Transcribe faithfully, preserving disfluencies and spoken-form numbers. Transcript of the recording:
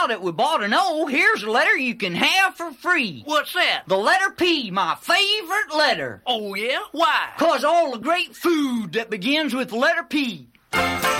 now that we bought an O, here's a letter you can have for free. What's that? The letter P, my favorite letter. Oh, yeah? Why? 'Cause all the great food that begins with the letter P.